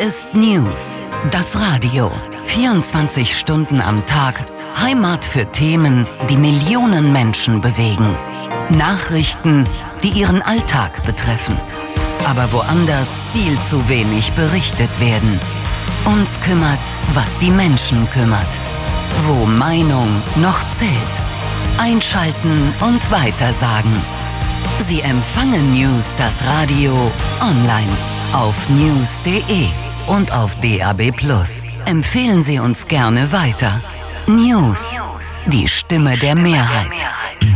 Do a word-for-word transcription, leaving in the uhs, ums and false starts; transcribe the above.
ist News, das Radio. vierundzwanzig Stunden am Tag, Heimat für Themen, die Millionen Menschen bewegen. Nachrichten, die ihren Alltag betreffen. Aber woanders viel zu wenig berichtet werden. Uns kümmert, was die Menschen kümmert. Wo Meinung noch zählt. Einschalten und weitersagen. Sie empfangen News, das Radio, online, auf news punkt de und auf D A B plus. Empfehlen Sie uns gerne weiter. News, die Stimme der Mehrheit.